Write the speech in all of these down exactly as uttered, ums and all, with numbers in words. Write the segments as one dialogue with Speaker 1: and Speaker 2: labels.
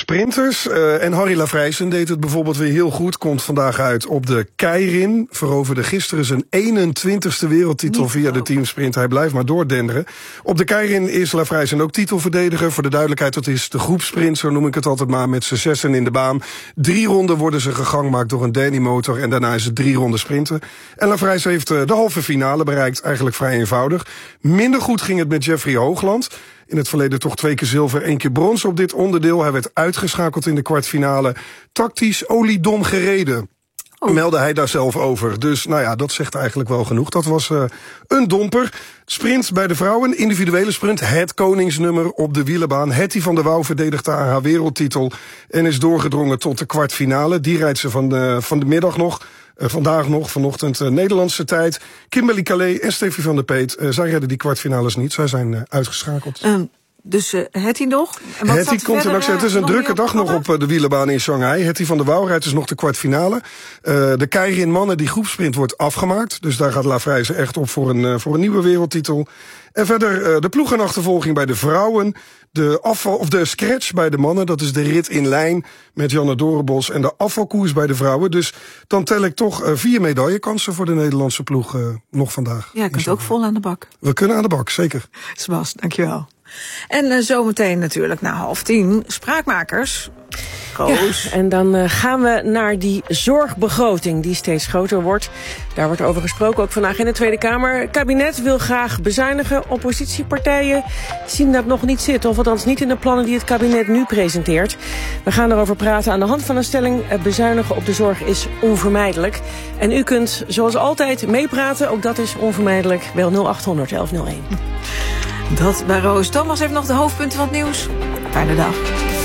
Speaker 1: sprinters. Uh, en Harry Lavrijsen deed het bijvoorbeeld weer heel goed. Komt vandaag uit op de keirin. Veroverde gisteren zijn eenentwintigste wereldtitel Niet via de teamsprint. Hij blijft maar doordenderen. Op de keirin is Lavrijsen ook titelverdediger. Voor de duidelijkheid, dat is de groepsprint, zo noem ik het altijd maar, met z'n zessen in de baan. Drie ronden worden ze gegangmaakt door een Danny-motor en daarna is het drie ronden sprinten. En Lavrijsen heeft uh, de halve finale bereikt, eigenlijk vrij eenvoudig. Minder goed ging het met Jeffrey Hoogland. In het verleden toch twee keer zilver, één keer brons op dit onderdeel. Hij werd uitgeschakeld in de kwartfinale. Tactisch oliedom gereden. Oh. Meldde hij daar zelf over. Dus nou ja, dat zegt eigenlijk wel genoeg. Dat was uh, een domper. Sprint bij de vrouwen, individuele sprint. Het koningsnummer op de wielerbaan. Hetty van der Wouw verdedigt daar haar wereldtitel en is doorgedrongen tot de kwartfinale. Die rijdt ze van de, van de middag nog. Uh, vandaag nog, vanochtend uh, Nederlandse tijd. Kimberly Calais en Steffi van der Peet. Uh, zij redden die kwartfinales niet. Zij zijn uh, uitgeschakeld.
Speaker 2: Um. Dus uh, Hetty nog? En wat
Speaker 1: Hetty komt er nog. Het is een drukke dag nog op uh, de wielerbaan in Shanghai. Hetty van der Wouw rijdt dus nog de kwartfinale. Uh, de keirin mannen, die groepsprint wordt afgemaakt. Dus daar gaat Lavrijsen echt op voor een, uh, voor een nieuwe wereldtitel. En verder uh, de ploegenachtervolging bij de vrouwen. De afval, of de scratch bij de mannen, dat is de rit in lijn met Janne Dorenbos. En de afvalkoers bij de vrouwen. Dus dan tel ik toch uh, vier medaillekansen voor de Nederlandse ploeg uh, nog vandaag.
Speaker 2: Ja, je kunt ook vol aan de bak.
Speaker 1: We kunnen aan de bak, zeker.
Speaker 2: Sebas, dankjewel. En uh, zometeen natuurlijk na half tien, Spraakmakers.
Speaker 3: Ja, en dan uh, gaan we naar die zorgbegroting die steeds groter wordt. Daar wordt over gesproken, ook vandaag in de Tweede Kamer. Het kabinet wil graag bezuinigen. Oppositiepartijen zien dat nog niet zitten. Of althans niet in de plannen die het kabinet nu presenteert. We gaan erover praten aan de hand van een stelling. Bezuinigen op de zorg is onvermijdelijk. En u kunt zoals altijd meepraten. Ook dat is onvermijdelijk. Bel nul acht honderd elf nul één.
Speaker 2: Dat bij Roos. Thomas heeft nog de hoofdpunten van het nieuws. Fijne dag.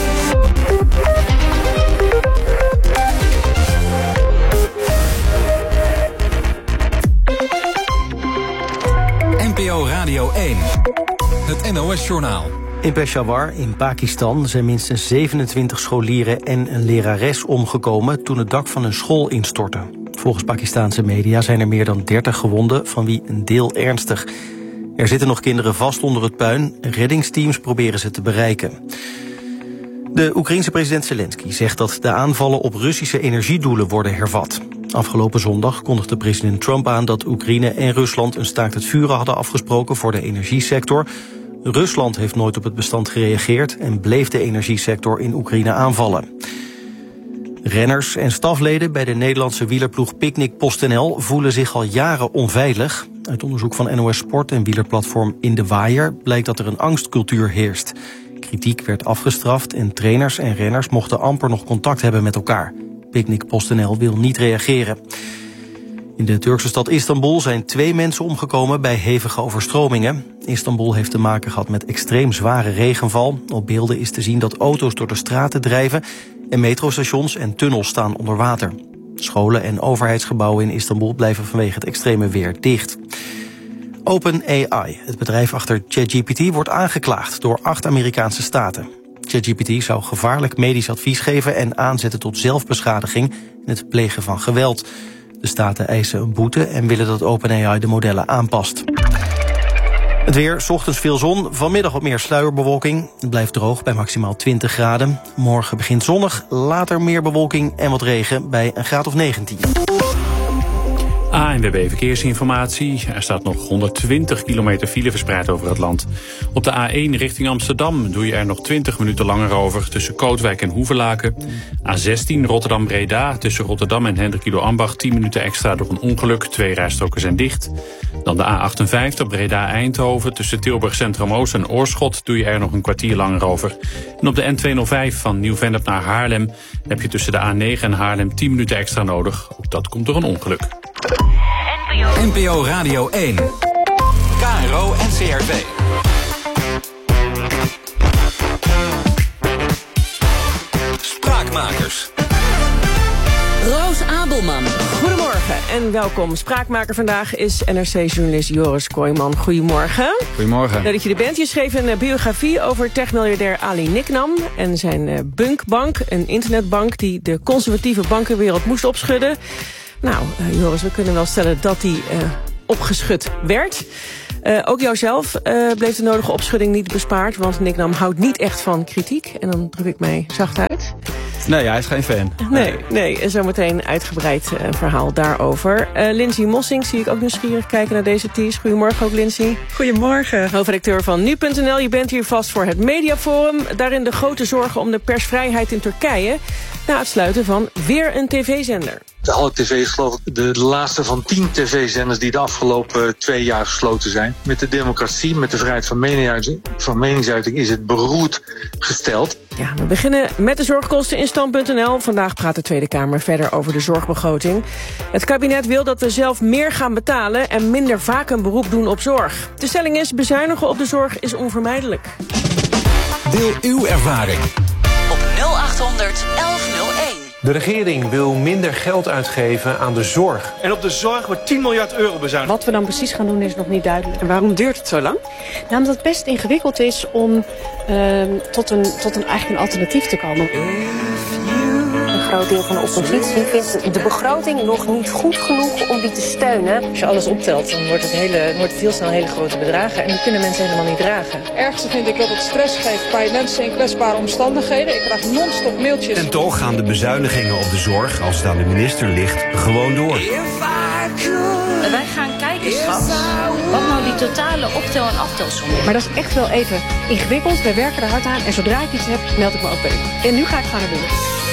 Speaker 4: N P O Radio één. Het N O S-journaal.
Speaker 5: In Peshawar in Pakistan zijn minstens zevenentwintig scholieren en een lerares omgekomen toen het dak van een school instortte. Volgens Pakistanse media zijn er meer dan dertig gewonden, van wie een deel ernstig. Er zitten nog kinderen vast onder het puin. Reddingsteams proberen ze te bereiken. De Oekraïense president Zelensky zegt dat de aanvallen op Russische energiedoelen worden hervat. Afgelopen zondag kondigde president Trump aan dat Oekraïne en Rusland een staakt het vuren hadden afgesproken voor de energiesector. Rusland heeft nooit op het bestand gereageerd en bleef de energiesector in Oekraïne aanvallen. Renners en stafleden bij de Nederlandse wielerploeg Picnic PostNL voelen zich al jaren onveilig. Uit onderzoek van N O S Sport en wielerplatform In de Waaier blijkt dat er een angstcultuur heerst. Kritiek werd afgestraft en trainers en renners mochten amper nog contact hebben met elkaar. Picnic PostNL wil niet reageren. In de Turkse stad Istanbul zijn twee mensen omgekomen bij hevige overstromingen. Istanbul heeft te maken gehad met extreem zware regenval. Op beelden is te zien dat auto's door de straten drijven en metrostations en tunnels staan onder water. Scholen en overheidsgebouwen in Istanbul blijven vanwege het extreme weer dicht. OpenAI, het bedrijf achter ChatGPT, wordt aangeklaagd door acht Amerikaanse staten. ChatGPT zou gevaarlijk medisch advies geven en aanzetten tot zelfbeschadiging en het plegen van geweld. De staten eisen een boete en willen dat OpenAI de modellen aanpast. Het weer, 's ochtends veel zon, vanmiddag wat meer sluierbewolking. Het blijft droog bij maximaal twintig graden. Morgen begint zonnig, later meer bewolking en wat regen bij een graad of negentien.
Speaker 6: A N W B Verkeersinformatie. Er staat nog honderdtwintig kilometer file verspreid over het land. Op de A één richting Amsterdam doe je er nog twintig minuten langer over tussen Kootwijk en Hoevelaken. A zestien Rotterdam-Breda tussen Rotterdam en Hendrik-Ido-Ambacht tien minuten extra door een ongeluk. Twee rijstroken zijn dicht. Dan de A achtenvijftig Breda-Eindhoven tussen Tilburg Centrum-Oost en Oorschot doe je er nog een kwartier langer over. En op de N tweehonderdvijf van Nieuw-Vennep naar Haarlem heb je tussen de A negen en Haarlem tien minuten extra nodig. Ook dat komt door een ongeluk.
Speaker 4: N P O Radio één. K R O en C R V. Spraakmakers.
Speaker 3: Roos Abelman, goedemorgen en welkom. Spraakmaker vandaag is N R C-journalist Joris Kooijman. Goedemorgen.
Speaker 7: Goedemorgen.
Speaker 3: Leuk dat je er bent. Je schreef een biografie over techmiljardair Ali Niknam en zijn Bunkbank, een internetbank die de conservatieve bankenwereld moest opschudden. Nou, uh, Joris, we kunnen wel stellen dat die uh, opgeschud werd. Uh, ook jouzelf uh, bleef de nodige opschudding niet bespaard, want Nick Nam houdt niet echt van kritiek. En dan druk ik mij zacht uit.
Speaker 7: Nee, hij is geen fan.
Speaker 3: Nee, nee, en zometeen uitgebreid uh, verhaal daarover. Uh, Lindsay Mossing zie ik ook nieuwsgierig kijken naar deze tease. Goedemorgen ook, Lindsay.
Speaker 2: Goedemorgen.
Speaker 3: Hoofdredacteur van nu punt n l. Je bent hier vast voor het Mediaforum. Daarin de grote zorgen om de persvrijheid in Turkije na het sluiten van weer een tv-zender.
Speaker 8: De Halk T V is geloof ik de laatste van tien tv-zenders die de afgelopen twee jaar gesloten zijn. Met de democratie, met de vrijheid van meningsuiting, van meningsuiting is het beroerd gesteld.
Speaker 3: Ja, we beginnen met de zorgkosten in stand punt n l. Vandaag praat de Tweede Kamer verder over de zorgbegroting. Het kabinet wil dat we zelf meer gaan betalen en minder vaak een beroep doen op zorg. De stelling is, bezuinigen op de zorg is onvermijdelijk.
Speaker 4: Deel uw ervaring
Speaker 9: op nul achthonderd elf nul één.
Speaker 10: De regering wil minder geld uitgeven aan de zorg.
Speaker 11: En op de zorg wordt tien miljard euro bezuinigd.
Speaker 12: Wat we dan precies gaan doen is nog niet duidelijk.
Speaker 3: En waarom duurt het zo lang?
Speaker 12: Nou, omdat het best ingewikkeld is om uh, tot, een, tot een, eigenlijk een alternatief te komen.
Speaker 13: Een groot deel van de oppositie vindt de begroting nog niet goed genoeg om die te steunen.
Speaker 14: Als je alles optelt, dan wordt het, hele, wordt het heel snel hele grote bedragen. En die kunnen mensen helemaal niet dragen.
Speaker 15: Het ergste vind ik dat het stress geeft bij mensen in kwetsbare omstandigheden. Ik krijg non-stop mailtjes.
Speaker 16: En toch gaan de bezuinigingen op de zorg, als het aan de minister ligt, gewoon door.
Speaker 17: Wij gaan kijken straks wat nou die totale optel- en aftelsom is.
Speaker 12: Maar dat is echt wel even ingewikkeld. Wij werken er hard aan. En zodra ik iets heb, meld ik me ook bij u. En nu ga ik gaan naar binnen.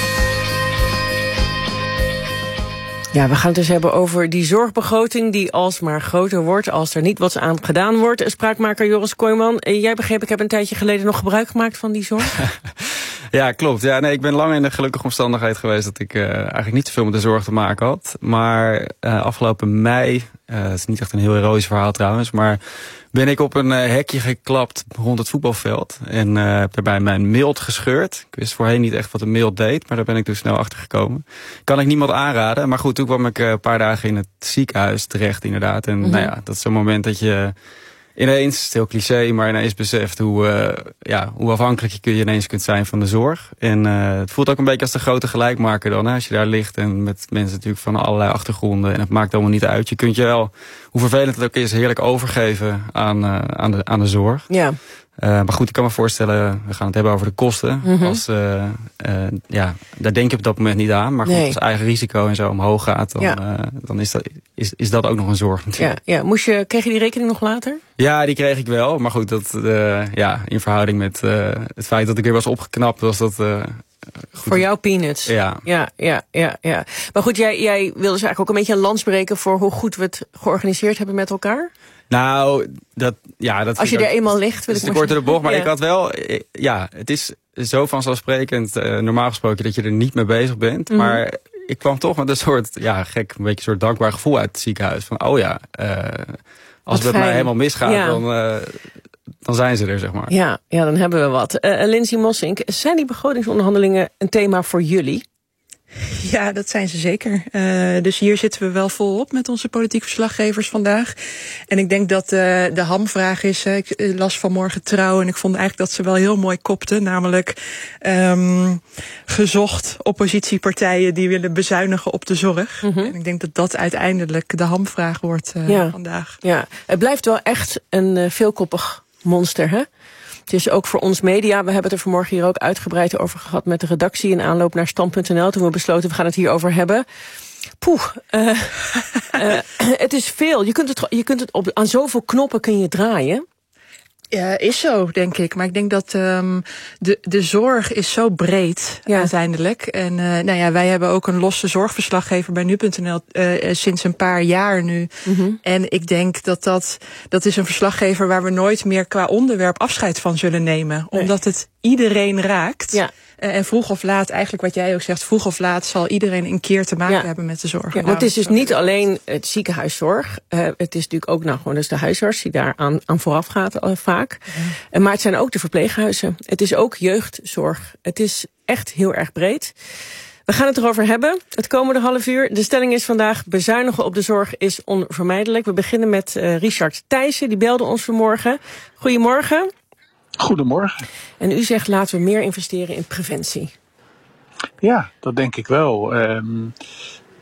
Speaker 3: Ja, we gaan het dus hebben over die zorgbegroting die alsmaar groter wordt als er niet wat aan gedaan wordt. Spraakmaker Joris Kooijman, jij begreep, ik heb een tijdje geleden nog gebruik gemaakt van die zorg.
Speaker 7: Ja, klopt. Ja, nee, ik ben lang in de gelukkige omstandigheid geweest dat ik uh, eigenlijk niet zoveel met de zorg te maken had. Maar uh, afgelopen mei, uh, het is niet echt een heel heroïsch verhaal trouwens, maar ben ik op een uh, hekje geklapt rond het voetbalveld. En uh, heb daarbij mijn milt gescheurd. Ik wist voorheen niet echt wat een milt deed, maar daar ben ik dus snel achter gekomen. Kan ik niemand aanraden. Maar goed, toen kwam ik uh, een paar dagen in het ziekenhuis terecht inderdaad. En mm-hmm. nou ja, dat is zo'n moment dat je ineens, het is heel cliché, maar ineens beseft hoe, uh, ja, hoe afhankelijk je, kun je ineens kunt zijn van de zorg. En uh, het voelt ook een beetje als de grote gelijkmaker dan, hè, als je daar ligt en met mensen natuurlijk van allerlei achtergronden. En het maakt allemaal niet uit. Je kunt je wel, hoe vervelend het ook is, heerlijk overgeven aan, uh, aan, de, aan de zorg.
Speaker 3: Ja.
Speaker 7: Uh, maar goed, ik kan me voorstellen, we gaan het hebben over de kosten. Mm-hmm. Als, uh, uh, ja, daar denk je op dat moment niet aan. Maar goed, nee. Als eigen risico en zo omhoog gaat, dan, ja. uh, dan is, dat, is, is dat ook nog een zorg natuurlijk.
Speaker 3: Ja, ja. Moest je, kreeg je die rekening nog later?
Speaker 7: Ja, die kreeg ik wel. Maar goed, dat, uh, ja, in verhouding met uh, het feit dat ik weer was opgeknapt, was dat Uh, Goed.
Speaker 3: Voor jou peanuts.
Speaker 7: Ja.
Speaker 3: Ja, ja, ja, ja. Maar goed, jij, jij wilde dus eigenlijk ook een beetje een lans breken voor hoe goed we het georganiseerd hebben met elkaar?
Speaker 7: Nou, dat, ja, dat
Speaker 3: als je er
Speaker 7: ook,
Speaker 3: eenmaal ligt, wil
Speaker 7: ik
Speaker 3: maar
Speaker 7: korter de bocht, maar
Speaker 3: ja.
Speaker 7: ik had wel, ja, het is zo vanzelfsprekend, uh, normaal gesproken, dat je er niet mee bezig bent. Mm-hmm. Maar ik kwam toch met een soort, ja, gek, een beetje een soort dankbaar gevoel uit het ziekenhuis. Van, oh ja, uh, als het met mij helemaal misgaat, ja. dan, uh, dan zijn ze er, zeg maar.
Speaker 3: Ja, ja, dan hebben we wat. Uh, Lindsay Mossink, zijn die begrotingsonderhandelingen een thema voor jullie?
Speaker 18: Ja, dat zijn ze zeker. Uh, dus hier zitten we wel volop met onze politiek verslaggevers vandaag. En ik denk dat uh, de hamvraag is, uh, ik las vanmorgen Trouw en ik vond eigenlijk dat ze wel heel mooi kopten. Namelijk um, gezocht oppositiepartijen die willen bezuinigen op de zorg. Mm-hmm. En ik denk dat dat uiteindelijk de hamvraag wordt uh, ja. vandaag.
Speaker 3: Ja, het blijft wel echt een uh, veelkoppig monster, hè? Het is ook voor ons media, we hebben het er vanmorgen hier ook uitgebreid over gehad met de redactie in aanloop naar stand punt n l. Toen we besloten, we gaan het hierover hebben. Poeh, uh, uh, het is veel. Je kunt het, je kunt het op, aan zoveel knoppen kun je draaien.
Speaker 18: Ja, is zo, denk ik. Maar ik denk dat um, de, de zorg is zo breed ja. uiteindelijk. En uh, nou ja, wij hebben ook een losse zorgverslaggever bij nu punt n l uh, sinds een paar jaar nu. Mm-hmm. En ik denk dat dat, dat is een verslaggever waar we nooit meer qua onderwerp afscheid van zullen nemen. Nee. Omdat het iedereen raakt. Ja. Uh, en vroeg of laat, eigenlijk wat jij ook zegt, vroeg of laat zal iedereen een keer te maken ja. hebben met de zorg.
Speaker 3: Ja, want het is dus niet alleen het ziekenhuiszorg. Uh, het is natuurlijk ook nou gewoon dus de huisarts die daar aan, aan vooraf gaat uh, vaak. Ja. Uh, maar het zijn ook de verpleeghuizen. Het is ook jeugdzorg. Het is echt heel erg breed. We gaan het erover hebben het komende half uur. De stelling is vandaag, bezuinigen op de zorg is onvermijdelijk. We beginnen met uh, Richard Thijssen, die belde ons vanmorgen. Goedemorgen.
Speaker 19: Goedemorgen.
Speaker 3: En u zegt, laten we meer investeren in preventie.
Speaker 19: Ja, dat denk ik wel. Um,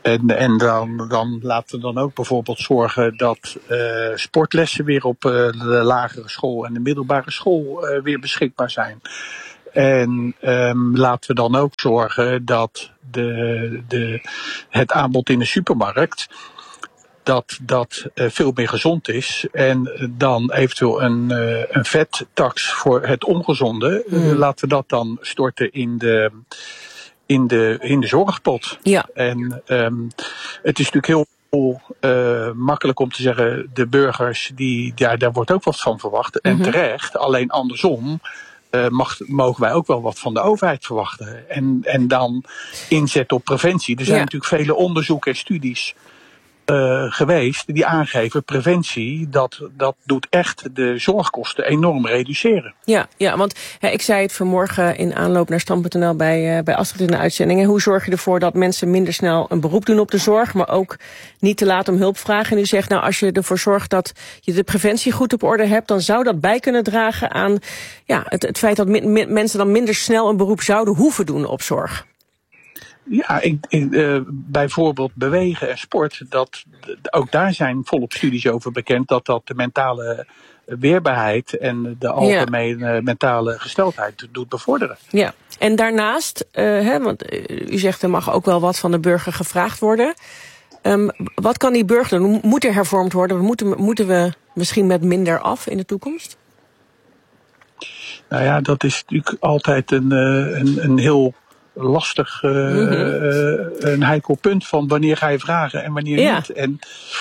Speaker 19: En, en dan, dan laten we dan ook bijvoorbeeld zorgen dat uh, sportlessen weer op uh, de lagere school en de middelbare school uh, weer beschikbaar zijn. En um, laten we dan ook zorgen dat de, de, het aanbod in de supermarkt dat dat uh, veel meer gezond is. En dan eventueel een, uh, een vettax voor het ongezonde. Mm. Uh, laten we dat dan storten in de, in de, in de zorgpot.
Speaker 3: Ja.
Speaker 19: En um, het is natuurlijk heel Uh, makkelijk om te zeggen, de burgers, die, ja, daar wordt ook wat van verwacht. En mm-hmm. terecht, alleen andersom uh, mag, mogen wij ook wel wat van de overheid verwachten. En, en dan inzet op preventie. Er zijn ja. natuurlijk vele onderzoeken en studies Uh, geweest die aangeven preventie, dat, dat doet echt de zorgkosten enorm reduceren.
Speaker 3: Ja, ja, want hè, ik zei het vanmorgen in aanloop naar stand punt n l bij, uh, bij Astrid in de uitzending. Hè, hoe zorg je ervoor dat mensen minder snel een beroep doen op de zorg, maar ook niet te laat om hulp vragen? En u zegt, nou, als je ervoor zorgt dat je de preventie goed op orde hebt, dan zou dat bij kunnen dragen aan ja, het, het feit dat mi- mi- mensen dan minder snel een beroep zouden hoeven doen op zorg.
Speaker 19: Ja, ik, ik, uh, bijvoorbeeld bewegen en sport, dat, ook daar zijn volop studies over bekend dat dat de mentale weerbaarheid en de algemene ja. mentale gesteldheid doet bevorderen.
Speaker 3: Ja, en daarnaast, uh, hè, want uh, u zegt er mag ook wel wat van de burger gevraagd worden. Um, wat kan die burger doen? Moet er hervormd worden? Moeten, moeten we misschien met minder af in de toekomst?
Speaker 19: Nou ja, dat is natuurlijk altijd een, een, een heel lastig, uh, mm-hmm. uh, een heikel punt van wanneer ga je vragen en wanneer ja. niet. En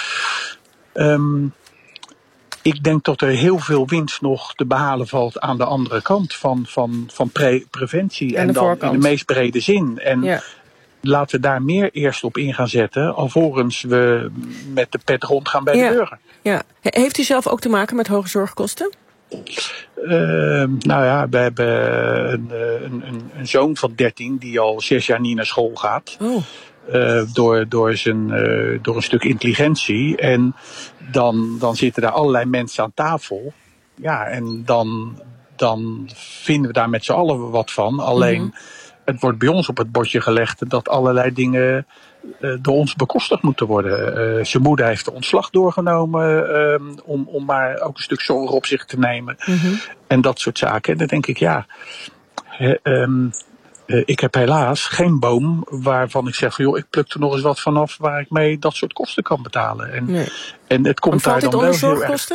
Speaker 19: um, ik denk dat er heel veel winst nog te behalen valt aan de andere kant van, van, van pre- preventie. En, en dan voorkant. In de meest brede zin. En ja. laten we daar meer eerst op in gaan zetten, alvorens we met de pet rond gaan bij
Speaker 3: ja.
Speaker 19: de burger.
Speaker 3: Ja. Heeft u zelf ook te maken met hoge zorgkosten?
Speaker 19: Uh, nou ja, we hebben een, een, een, een zoon van dertien die al zes jaar niet naar school gaat. Oh. Uh, door, door, zijn, uh, door een stuk intelligentie. En dan, dan zitten daar allerlei mensen aan tafel. Ja, en dan, dan vinden we daar met z'n allen wat van. Alleen, mm-hmm. het wordt bij ons op het bordje gelegd dat allerlei dingen uh, door ons bekostigd moeten worden. Uh, zijn moeder heeft de ontslag doorgenomen uh, om, om maar ook een stuk zorg op zich te nemen. Mm-hmm. En dat soort zaken. En dan denk ik, ja, uh, um, uh, ik heb helaas geen boom waarvan ik zeg van joh, ik pluk er nog eens wat vanaf waar ik mee dat soort kosten kan betalen. En, nee. en het komt daar dan wel heel erg.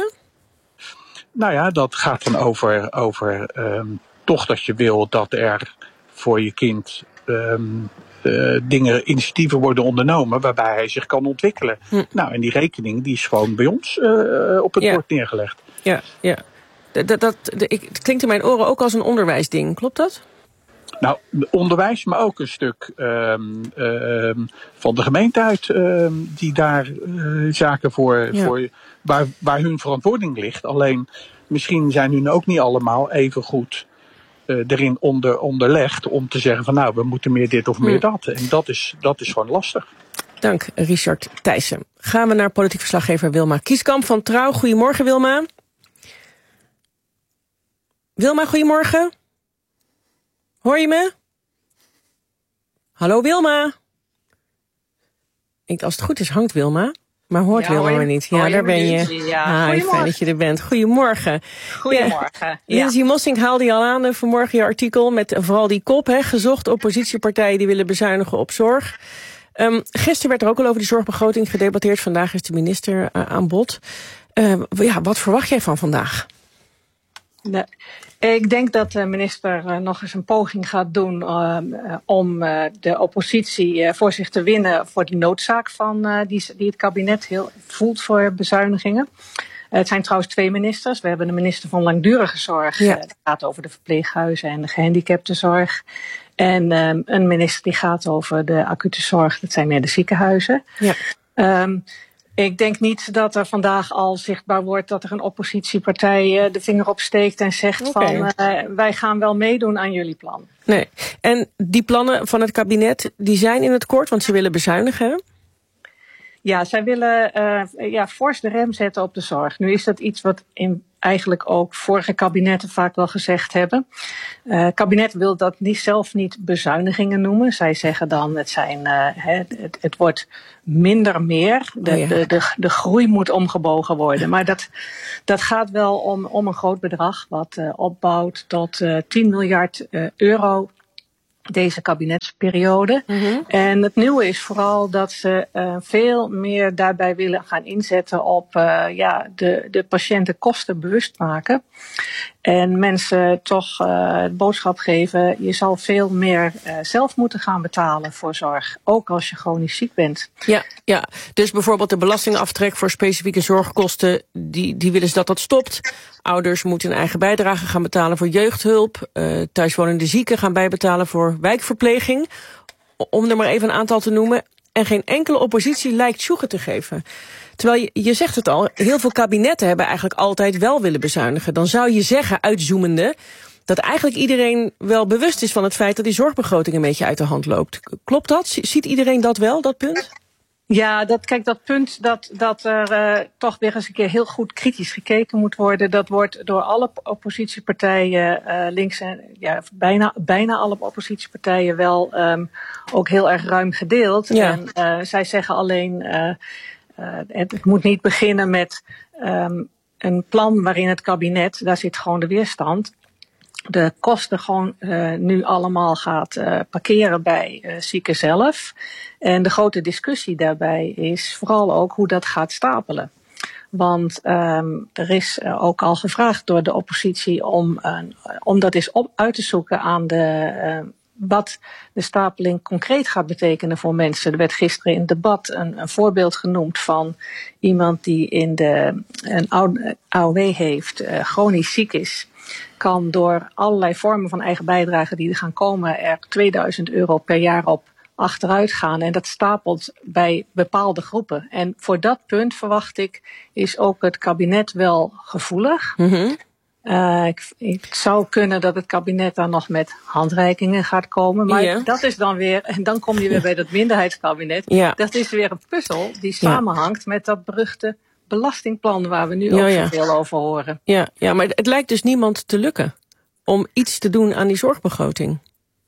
Speaker 19: Nou ja, dat gaat dan over, over um, toch dat je wil dat er voor je kind um, uh, dingen, initiatieven worden ondernomen waarbij hij zich kan ontwikkelen. Hm. Nou, en die rekening die is gewoon bij ons uh, op het ja. bord neergelegd.
Speaker 3: Ja, ja. Dat, dat, ik, het klinkt in mijn oren ook als een onderwijsding, klopt dat?
Speaker 19: Nou, onderwijs, maar ook een stuk um, um, van de gemeente uit um, die daar uh, zaken voor, ja. voor waar, waar hun verantwoording ligt. Alleen misschien zijn hun ook niet allemaal even goed uh, erin onder, onderlegd om te zeggen van nou, we moeten meer dit of meer hm. dat. En dat is, dat is gewoon lastig.
Speaker 3: Dank, Richard Thijssen. Gaan we naar politiek verslaggever Wilma Kieskamp van Trouw. Goedemorgen, Wilma. Wilma, goedemorgen. Hoor je me? Hallo Wilma. Ik, als het goed is hangt Wilma, maar hoort ja, Wilma me niet. Ja, daar ben je. Ja, ah, fijn dat je er bent. Goedemorgen.
Speaker 20: Goedemorgen.
Speaker 3: Ja. Lindsay Mossink haalde je al aan vanmorgen je artikel met vooral die kop, hè, gezocht oppositiepartijen die willen bezuinigen op zorg. Um, gisteren werd er ook al over die zorgbegroting gedebatteerd. Vandaag is de minister uh, aan bod. Uh, ja, wat verwacht jij van vandaag?
Speaker 20: Nee. Ik denk dat de minister uh, nog eens een poging gaat doen uh, uh, om uh, de oppositie uh, voor zich te winnen voor de noodzaak van uh, die, die het kabinet heel voelt voor bezuinigingen. Uh, het zijn trouwens twee ministers. We hebben de minister van Langdurige Zorg. Ja. Uh, die gaat over de verpleeghuizen en de gehandicaptenzorg. En um, een minister die gaat over de acute zorg. Dat zijn meer de ziekenhuizen. Ja. Um, Ik denk niet dat er vandaag al zichtbaar wordt dat er een oppositiepartij uh, de vinger opsteekt en zegt okay. van uh, wij gaan wel meedoen aan jullie plan.
Speaker 3: Nee. En die plannen van het kabinet, die zijn in het kort, want ze willen bezuinigen.
Speaker 20: Ja, zij willen uh, ja, fors de rem zetten op de zorg. Nu is dat iets wat in eigenlijk ook vorige kabinetten vaak wel gezegd hebben. Uh, het kabinet wil dat niet, zelf niet bezuinigingen noemen. Zij zeggen dan, het, zijn, uh, het, het wordt minder meer. De, oh ja. de, de, de groei moet omgebogen worden. Maar dat, dat gaat wel om, om een groot bedrag wat uh, opbouwt tot uh, tien miljard uh, euro. Deze kabinetsperiode. Mm-hmm. En het nieuwe is vooral dat ze uh, veel meer daarbij willen gaan inzetten op uh, ja, de, de patiënten kosten bewust maken. En mensen toch uh, het boodschap geven, je zal veel meer uh, zelf moeten gaan betalen voor zorg. Ook als je chronisch ziek bent.
Speaker 3: Ja, ja. Dus bijvoorbeeld de belastingaftrek voor specifieke zorgkosten, die, die willen ze dat dat stopt. Ouders moeten een eigen bijdrage gaan betalen voor jeugdhulp. Uh, thuiswonende zieken gaan bijbetalen voor wijkverpleging. Om er maar even een aantal te noemen. En geen enkele oppositie lijkt sjoegen te geven. Terwijl je, je zegt het al, heel veel kabinetten hebben eigenlijk altijd wel willen bezuinigen. Dan zou je zeggen, uitzoomende, dat eigenlijk iedereen wel bewust is van het feit dat die zorgbegroting een beetje uit de hand loopt. Klopt dat? Ziet iedereen dat wel, dat punt?
Speaker 20: Ja, dat, kijk, dat punt dat, dat er uh, toch weer eens een keer heel goed kritisch gekeken moet worden, dat wordt door alle oppositiepartijen, uh, links en ja, bijna, bijna alle oppositiepartijen wel um, ook heel erg ruim gedeeld. Ja. En uh, zij zeggen alleen, uh, uh, het, het moet niet beginnen met um, een plan waarin het kabinet, daar zit gewoon de weerstand, de kosten gewoon uh, nu allemaal gaat uh, parkeren bij uh, zieken zelf. En de grote discussie daarbij is vooral ook hoe dat gaat stapelen. Want um, er is uh, ook al gevraagd door de oppositie om, uh, om dat eens op, uit te zoeken aan de, uh, wat de stapeling concreet gaat betekenen voor mensen. Er werd gisteren in het debat een, een voorbeeld genoemd van iemand die in de, een A O W heeft, uh, chronisch ziek is. Kan door allerlei vormen van eigen bijdrage die er gaan komen er tweeduizend euro per jaar op achteruit gaan. En dat stapelt bij bepaalde groepen. En voor dat punt, verwacht ik, is ook het kabinet wel gevoelig. Mm-hmm. Uh, ik, ik zou kunnen dat het kabinet dan nog met handreikingen gaat komen. Maar ja. dat is dan weer, en dan kom je weer bij dat minderheidskabinet. Ja. Dat is weer een puzzel die samenhangt ja. met dat beruchte belastingplan waar we nu ja, ook zoveel ja. over horen.
Speaker 3: Ja, ja, maar het lijkt dus niemand te lukken om iets te doen aan die zorgbegroting.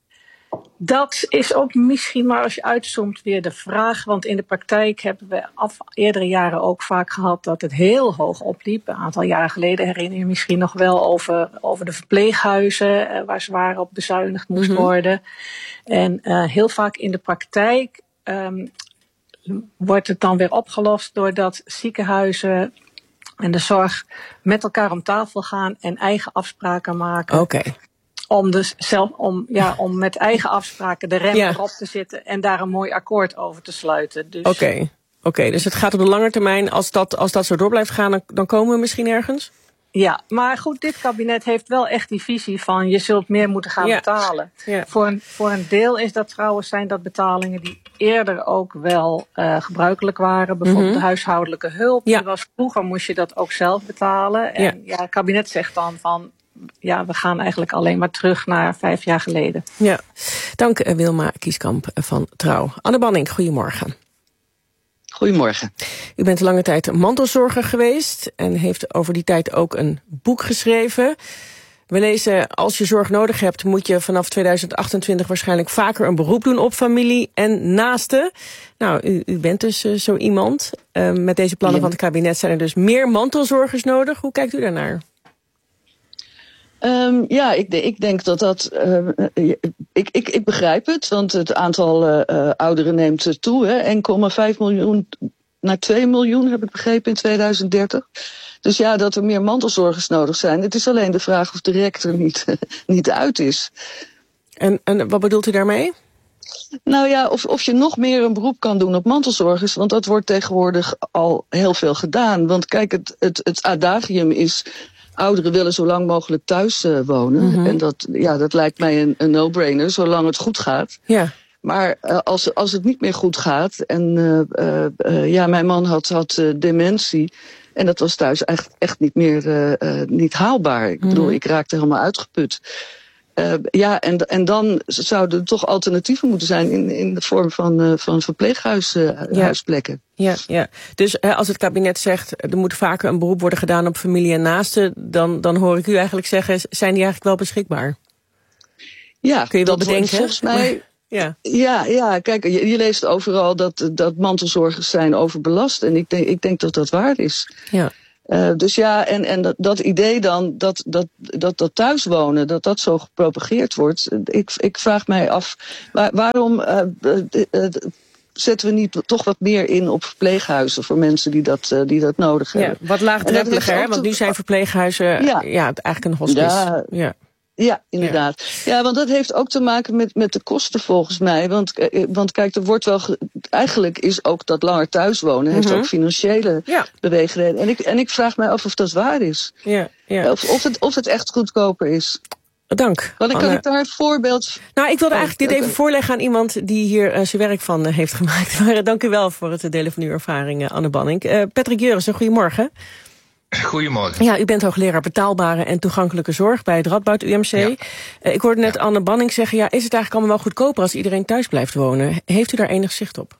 Speaker 20: Dat is ook misschien maar als je uitzoomt weer de vraag. Want in de praktijk hebben we af eerdere jaren ook vaak gehad dat het heel hoog opliep. Een aantal jaren geleden herinner je misschien nog wel over, over de verpleeghuizen uh, waar zwaar op bezuinigd moest mm-hmm. worden. En uh, heel vaak in de praktijk um, wordt het dan weer opgelost doordat ziekenhuizen en de zorg met elkaar om tafel gaan en eigen afspraken maken.
Speaker 3: Oké. Okay.
Speaker 20: Om dus zelf om ja om met eigen afspraken de rem ja. erop te zitten en daar een mooi akkoord over te sluiten. Dus... Oké,
Speaker 3: okay. Oké. Okay, dus het gaat op de lange termijn. Als dat als dat zo door blijft gaan, dan, dan komen we misschien ergens.
Speaker 20: Ja, maar goed, dit kabinet heeft wel echt die visie van je zult meer moeten gaan ja. betalen. Ja. Voor een voor een deel is dat trouwens zijn dat betalingen die eerder ook wel uh, gebruikelijk waren. Bijvoorbeeld mm-hmm. de huishoudelijke hulp. Ja. Die was, vroeger moest je dat ook zelf betalen. En ja. ja, het kabinet zegt dan van ja, we gaan eigenlijk alleen maar terug naar vijf jaar geleden.
Speaker 3: Ja, dank Wilma Kieskamp van Trouw. Anne Banning, goedemorgen.
Speaker 21: Goedemorgen.
Speaker 3: U bent lange tijd mantelzorger geweest en heeft over die tijd ook een boek geschreven. We lezen, als je zorg nodig hebt, moet je vanaf tweeduizend achtentwintig waarschijnlijk vaker een beroep doen op familie en naasten. Nou, u, u bent dus uh, zo iemand. Uh, met deze plannen ja. van het kabinet zijn er dus meer mantelzorgers nodig. Hoe kijkt u daarnaar?
Speaker 21: Um, ja, ik, ik denk dat dat... Uh, ik, ik, ik begrijp het, want het aantal uh, ouderen neemt toe. Hè, één komma vijf miljoen naar twee miljoen, heb ik begrepen, in tweeduizend dertig. Dus ja, dat er meer mantelzorgers nodig zijn. Het is alleen de vraag of de rek er niet, niet uit is.
Speaker 3: En, en wat bedoelt u daarmee?
Speaker 21: Nou ja, of, of je nog meer een beroep kan doen op mantelzorgers. Want dat wordt tegenwoordig al heel veel gedaan. Want kijk, het, het, het adagium is... Ouderen willen zo lang mogelijk thuis uh, wonen. Mm-hmm. En dat, ja, dat lijkt mij een, een no-brainer, zolang het goed gaat.
Speaker 3: Ja.
Speaker 21: Maar uh, als, als het niet meer goed gaat... en uh, uh, uh, ja, mijn man had, had uh, dementie... en dat was thuis echt, echt niet meer uh, uh, niet haalbaar. Ik mm-hmm. bedoel, ik raakte helemaal uitgeput. Uh, ja, en, en dan zouden er toch alternatieven moeten zijn in, in de vorm van, uh, van verpleeghuisplekken.
Speaker 3: Uh, ja, ja, dus uh, als het kabinet zegt er moet vaker een beroep worden gedaan op familie en naasten, dan, dan hoor ik u eigenlijk zeggen, zijn die eigenlijk wel beschikbaar?
Speaker 21: Ja,
Speaker 3: kun je wel
Speaker 21: dat
Speaker 3: bedenken?
Speaker 21: Volgens mij.
Speaker 3: Ja.
Speaker 21: Ja, ja, kijk, je, je leest overal dat, dat mantelzorgers zijn overbelast. En ik denk, ik denk dat dat waar is.
Speaker 3: Ja.
Speaker 21: Uh, dus ja, en, en dat, dat idee dan, dat dat, dat dat thuiswonen, dat dat zo gepropageerd wordt. Ik, ik vraag mij af, waar, waarom uh, uh, uh, zetten we niet toch wat meer in op verpleeghuizen voor mensen die dat, uh, die dat nodig hebben?
Speaker 3: Ja, wat laagdrempeliger, hè? Want nu zijn verpleeghuizen ja. Ja, eigenlijk een hospice.
Speaker 21: Ja.
Speaker 3: Ja.
Speaker 21: Ja, inderdaad. Ja. ja, want dat heeft ook te maken met, met de kosten volgens mij. Want, want kijk, er wordt wel. Ge, eigenlijk is ook dat langer thuiswonen, heeft mm-hmm. ook financiële ja. beweegredenen. En ik, en ik vraag mij af of dat waar is.
Speaker 3: Ja, ja.
Speaker 21: Of, of, het, of het echt goedkoper is.
Speaker 3: Dank.
Speaker 21: Kan ik, kan ik daar een voorbeeld.
Speaker 3: Nou, ik wilde eigenlijk dit even voorleggen aan iemand die hier uh, zijn werk van uh, heeft gemaakt. Maar uh, dank u wel voor het delen van uw ervaringen, Anne Banning. Uh, Patrick Jurissen, goedemorgen.
Speaker 1: Goedemorgen.
Speaker 3: Ja, u bent hoogleraar betaalbare en toegankelijke zorg bij het Radboud U M C. Ja. Uh, ik hoorde net ja. Anne Banning zeggen, ja, is het eigenlijk allemaal wel goedkoper als iedereen thuis blijft wonen? Heeft u daar enig zicht op?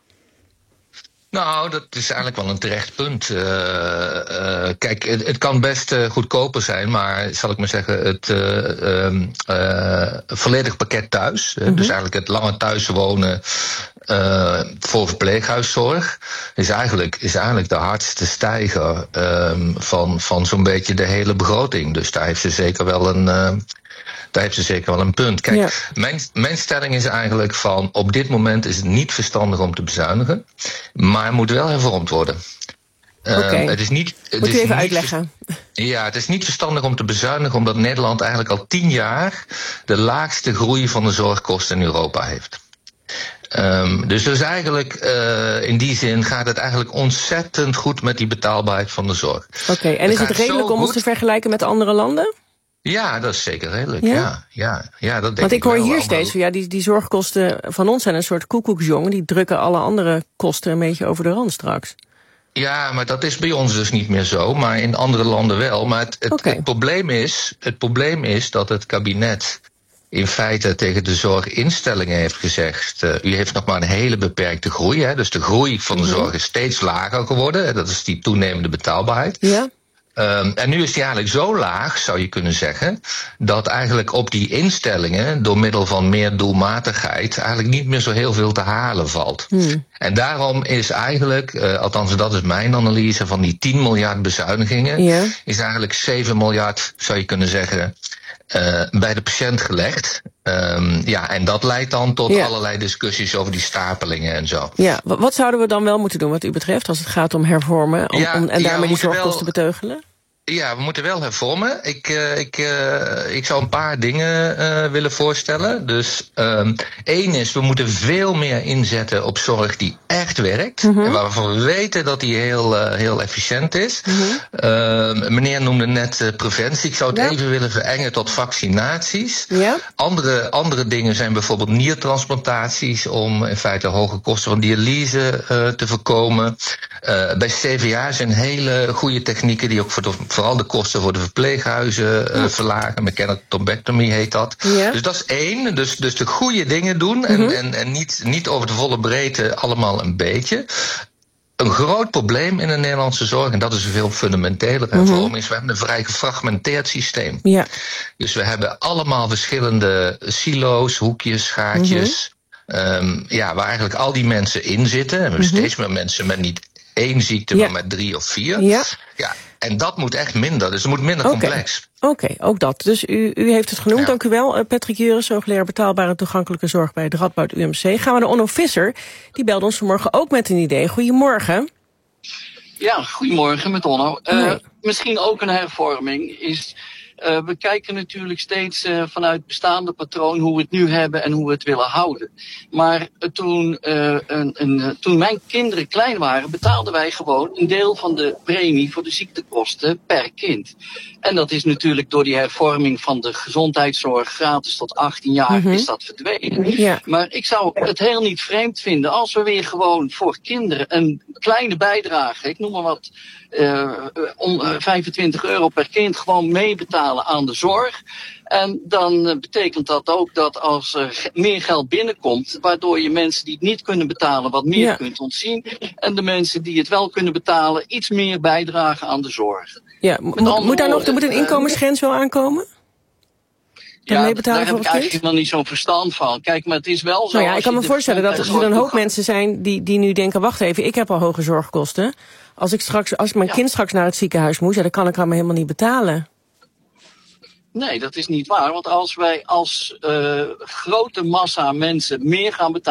Speaker 1: Nou, dat is eigenlijk wel een terecht punt. Uh, uh, kijk, het, het kan best uh, goedkoper zijn, maar zal ik maar zeggen, het uh, um, uh, volledig pakket thuis. Mm-hmm. Dus eigenlijk het lange thuis wonen uh, voor verpleeghuiszorg is eigenlijk, is eigenlijk de hardste stijger um, van, van zo'n beetje de hele begroting. Dus daar heeft ze zeker wel een. Uh, Daar heeft ze zeker wel een punt. Kijk, ja. mijn, mijn stelling is eigenlijk van, op dit moment is het niet verstandig om te bezuinigen, maar moet wel hervormd worden.
Speaker 3: Okay.
Speaker 1: Uh, het is niet, het
Speaker 3: moet u
Speaker 1: is
Speaker 3: even
Speaker 1: niet
Speaker 3: uitleggen?
Speaker 1: Ja, het is niet verstandig om te bezuinigen, omdat Nederland eigenlijk al tien jaar de laagste groei van de zorgkosten in Europa heeft. Um, dus dus eigenlijk, uh, in die zin gaat het eigenlijk ontzettend goed met die betaalbaarheid van de zorg.
Speaker 3: Oké, okay. En het is het redelijk om ons te vergelijken met andere landen?
Speaker 1: Ja, dat is zeker redelijk, ja. ja, ja, ja dat denk
Speaker 3: Want ik,
Speaker 1: ik
Speaker 3: hoor
Speaker 1: wel
Speaker 3: hier
Speaker 1: wel.
Speaker 3: steeds, ja, die, die zorgkosten van ons zijn een soort koekoeksjong. Die drukken alle andere kosten een beetje over de rand straks.
Speaker 1: Ja, maar dat is bij ons dus niet meer zo, maar in andere landen wel. Maar het, het,
Speaker 3: okay.
Speaker 1: het, probleem, is, het probleem is dat het kabinet in feite tegen de zorginstellingen heeft gezegd, uh, u heeft nog maar een hele beperkte groei. Hè, dus de groei van de zorg is steeds lager geworden. Dat is die toenemende betaalbaarheid.
Speaker 3: Ja.
Speaker 1: Um, en nu is die eigenlijk zo laag, zou je kunnen zeggen, dat eigenlijk op die instellingen door middel van meer doelmatigheid eigenlijk niet meer zo heel veel te halen valt. Hmm. En daarom is eigenlijk, uh, althans dat is mijn analyse van die tien miljard bezuinigingen, yeah. is eigenlijk zeven miljard, zou je kunnen zeggen, uh, bij de patiënt gelegd. Um, ja, en dat leidt dan tot ja. allerlei discussies over die stapelingen en zo.
Speaker 3: Ja, wat zouden we dan wel moeten doen wat u betreft als het gaat om hervormen om,
Speaker 1: ja,
Speaker 3: om, en
Speaker 1: ja,
Speaker 3: daarmee die zorgkosten
Speaker 1: wel
Speaker 3: beteugelen?
Speaker 1: Ja, we moeten wel hervormen. Ik, uh, ik, uh, ik zou een paar dingen uh, willen voorstellen. Dus um, één is, we moeten veel meer inzetten op zorg die echt werkt. Mm-hmm. En waarvan we weten dat die heel, uh, heel efficiënt is. Mm-hmm. Uh, meneer noemde net uh, preventie. Ik zou het ja. even willen verengen tot vaccinaties. Ja. Andere, andere dingen zijn bijvoorbeeld niertransplantaties om in feite hoge kosten van dialyse uh, te voorkomen. Uh, bij C V A zijn hele goede technieken die ook voor de, vooral de kosten voor de verpleeghuizen uh, verlagen. Mechanical thrombectomy heet dat. Ja. Dus dat is één. Dus, dus de goede dingen doen mm-hmm. en, en, en niet, niet over de volle breedte allemaal een beetje. Een groot probleem in de Nederlandse zorg, en dat is een veel fundamenteler hervorming, mm-hmm. is we hebben een vrij gefragmenteerd systeem.
Speaker 3: Ja.
Speaker 1: Dus we hebben allemaal verschillende silo's, hoekjes, gaatjes. Mm-hmm. Um, ja, waar eigenlijk al die mensen in zitten. En we hebben mm-hmm. steeds meer mensen met niet één ziekte, ja. maar met drie of vier.
Speaker 3: Ja.
Speaker 1: Ja, en dat moet echt minder. Dus het moet minder
Speaker 3: okay.
Speaker 1: complex.
Speaker 3: Oké, okay, ook dat. Dus u, u heeft het genoemd. Ja. Dank u wel. Patrick Jurissen, hoogleraar betaalbare en toegankelijke zorg bij het Radboud U M C. Gaan we naar Onno Visser. Die belde ons vanmorgen ook met een idee. Goedemorgen.
Speaker 22: Ja, goedemorgen met Onno. Uh, misschien ook een hervorming is. Uh, we kijken natuurlijk steeds uh, vanuit bestaande patroon hoe we het nu hebben en hoe we het willen houden. Maar uh, toen, uh, een, een, uh, toen mijn kinderen klein waren, betaalden wij gewoon een deel van de premie voor de ziektekosten per kind. En dat is natuurlijk door die hervorming van de gezondheidszorg gratis tot achttien jaar mm-hmm. is dat verdwenen. Ja. Maar ik zou het heel niet vreemd vinden als we weer gewoon voor kinderen een kleine bijdrage, ik noem maar wat, uh, om uh, vijfentwintig euro per kind gewoon meebetalen aan de zorg. En dan uh, betekent dat ook dat als er ge- meer geld binnenkomt, waardoor je mensen die het niet kunnen betalen wat meer
Speaker 3: Ja.
Speaker 22: kunt ontzien. En de mensen die het wel kunnen betalen iets meer bijdragen aan de zorg.
Speaker 3: Ja, mo- moet daar nog er moet een inkomensgrens wel aankomen?
Speaker 22: Ja,
Speaker 3: betalen
Speaker 22: daar
Speaker 3: voor
Speaker 22: heb ik
Speaker 3: het kind?
Speaker 22: eigenlijk nog niet zo'n verstand van. Kijk, maar het is wel zo.
Speaker 3: Nou ja,
Speaker 22: als
Speaker 3: ik kan
Speaker 22: je
Speaker 3: me
Speaker 22: de
Speaker 3: voorstellen dat er een hoop
Speaker 22: gezondheidszorg-
Speaker 3: mensen zijn die, die nu denken, wacht even, ik heb al hoge zorgkosten. Als ik straks, als ik mijn
Speaker 22: Ja.
Speaker 3: kind straks naar het ziekenhuis moet, ja, dan kan ik hem helemaal niet betalen.
Speaker 22: Nee, dat is niet waar. Want als wij als uh, grote massa mensen meer gaan betalen